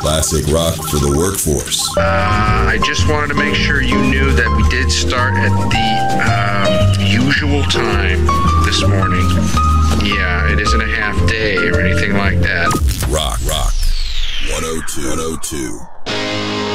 Classic rock for the workforce. I just wanted to make sure you knew that we did start at the usual time this morning. Yeah, it isn't a half day or anything like that. Rock 102.